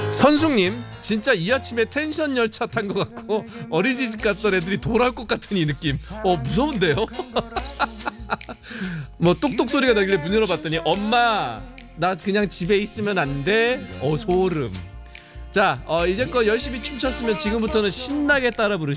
선숙님 진짜 이 아침에 텐션 열차 탄 것 같고 어린이집 갔던 애들이 돌아올 것 같은 이 느낌. 무서운데요? 뭐 똑똑 소리가 나길래 문 열어봤더니 엄마 나 그냥 집에 있으면 안 돼? 소름. 자 이제껏 열심히 춤췄으면 지금부터는 신나게 따라 부르시